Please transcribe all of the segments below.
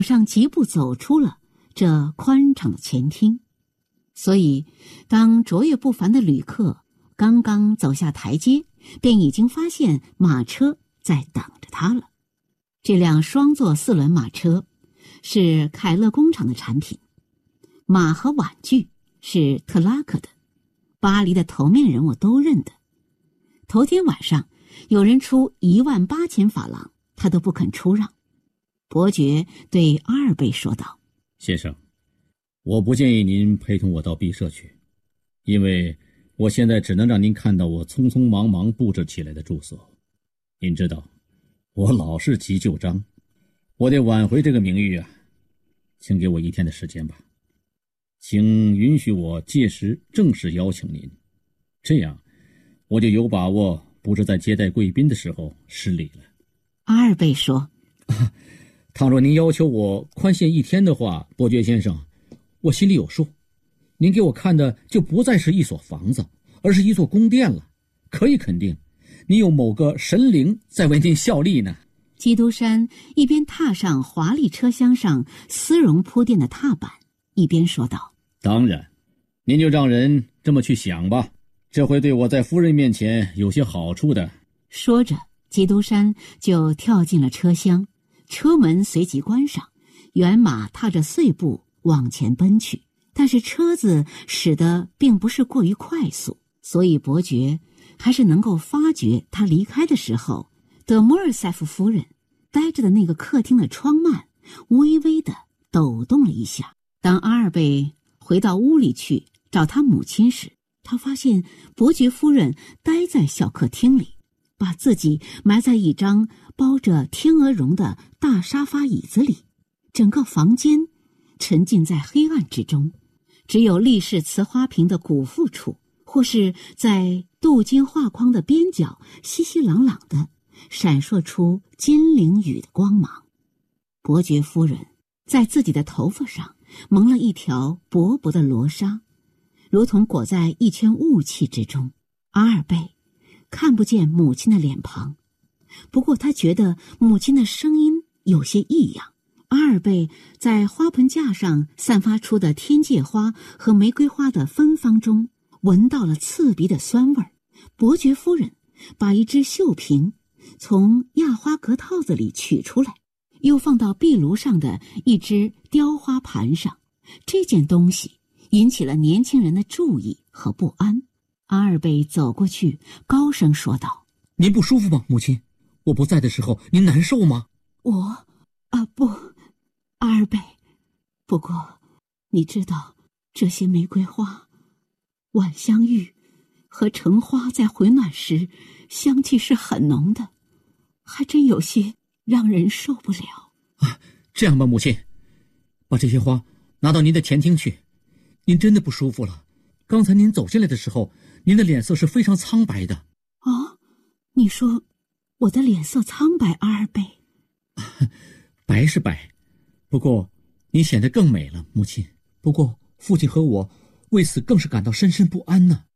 上疾步走出了这宽敞的前厅。所以当卓越不凡的旅客刚刚走下台阶，便已经发现马车在等着他了。这辆双座4轮马车是凯勒工厂的产品，马和玩具是特拉克的，巴黎的头面人物都认得。头天晚上有人出18000法郎，他都不肯出让。伯爵对阿尔贝说道： 先生，我不建议您陪同我到毕舍去，因为我现在只能让您看到我匆匆忙忙布置起来的住所。您知道，我老是急就章，我得挽回这个名誉啊。请给我1天的时间吧，请允许我届时正式邀请您，这样我就有把握不是在接待贵宾的时候失礼了。 阿尔贝说： 倘若您要求我宽限1天的话，伯爵先生，我心里有数。您给我看的就不再是一所房子，而是一座宫殿了。可以肯定，你有某个神灵在为您效力呢。 基督山一边踏上华丽车厢上丝绒铺垫的踏板，一边说道： 当然，您就让人这么去想吧，这会对我在夫人面前有些好处的。 说着，基督山就跳进了车厢，车门随即关上，辕马踏着碎步往前奔去。但是车子驶得并不是过于快速，所以伯爵还是能够发觉他离开的时候，德莫尔塞夫夫人待着的那个客厅的窗幔微微地抖动了一下。当阿尔贝回到屋里去找他母亲时，他发现伯爵夫人待在小客厅里，把自己埋在一张包着天鹅绒的大沙发椅子里，整个房间沉浸在黑暗之中，只有立式瓷花瓶的鼓腹处，或是在镀金画框的边角稀稀朗朗的闪烁出金灵雨的光芒。伯爵夫人在自己的头发上蒙了一条薄薄的罗纱，如同裹在一圈雾气之中。阿尔贝看不见母亲的脸庞，不过他觉得母亲的声音有些异样。阿尔贝在花盆架上散发出的天芥花和玫瑰花的芬芳中闻到了刺鼻的酸味儿。伯爵夫人把一只绣瓶从亚花格套子里取出来，又放到壁炉上的一只雕花盘上。这件东西引起了年轻人的注意和不安。阿尔贝走过去，高声说道： 您不舒服吗，母亲？我不在的时候您难受吗？ 不，阿尔贝，不过你知道，这些玫瑰花、晚香玉和橙花在回暖时香气是很浓的，还真有些让人受不了。 这样吧，母亲，把这些花拿到您的前厅去。您真的不舒服了，刚才您走进来的时候，您的脸色是非常苍白的。 你说我的脸色苍白，阿尔贝？ 白是白，不过你显得更美了，母亲。不过父亲和我为此更是感到深深不安呢。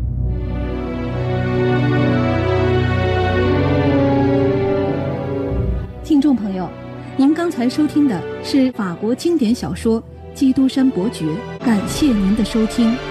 听众朋友，您刚才收听的是法国经典小说《基督山伯爵》，感谢您的收听。